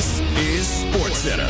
This is SportsCenter.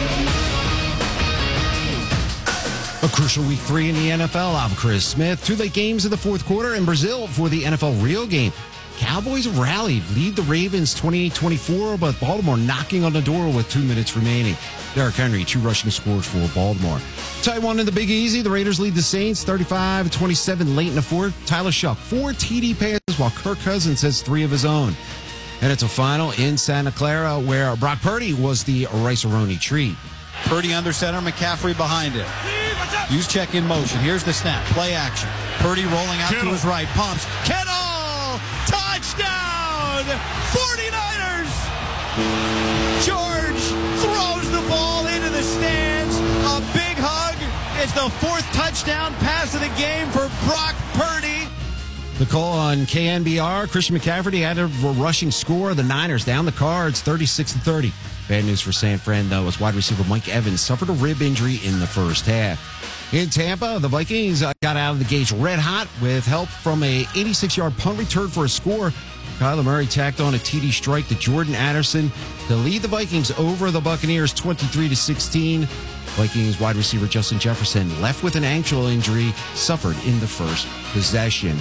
A crucial week 3 in the NFL. I'm Chris Smith. 2 late games in the fourth quarter in Brazil for the NFL Rio game. Cowboys rallied, lead the Ravens 28-24, but Baltimore knocking on the door with 2 minutes remaining. Derrick Henry, 2 rushing scores for Baltimore. Tight one in the Big Easy. The Raiders lead the Saints 35-27 late in the fourth. Tyler Shuck, 4 TD passes, while Kirk Cousins has 3 of his own. And it's a final in Santa Clara where Brock Purdy was the Rice-A-Roni treat. Purdy under center, McCaffrey behind him. Use check in motion. Here's the snap. Play action. Purdy rolling out to his right. Pumps. Kittle! Touchdown! 49ers! George throws the ball into the stands. A big hug. It's the 4th touchdown pass of the game for Brock Purdy. The call on KNBR, Christian McCaffrey had a rushing score. The Niners down the Cards 36-30. Bad news for San Fran, though, as wide receiver Mike Evans suffered a rib injury in the first half. In Tampa, the Vikings got out of the gates red hot with help from a 86-yard punt return for a score. Kyler Murray tacked on a TD strike to Jordan Addison to lead the Vikings over the Buccaneers 23-16. Vikings wide receiver Justin Jefferson, left with an ankle injury, suffered in the first possession.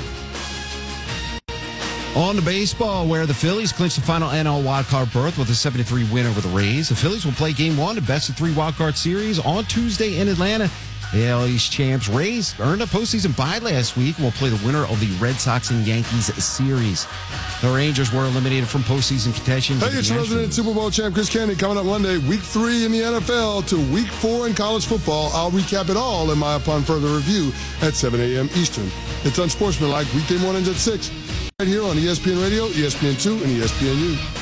On to baseball, where the Phillies clinched the final NL wildcard berth with a 7-3 win over the Rays. The Phillies will play Game 1 of best-of-3 wildcard series on Tuesday in Atlanta. The AL East champs Rays earned a postseason bye last week and will play the winner of the Red Sox and Yankees series. The Rangers were eliminated from postseason contention. Hey, it's resident Super Bowl champ Chris Candy coming up Monday, week 3 in the NFL to week 4 in college football. I'll recap it all in my Upon Further Review at 7 a.m. Eastern. It's Unsportsmanlike, weekday mornings at 6. Right here on ESPN Radio, ESPN2, and ESPNU.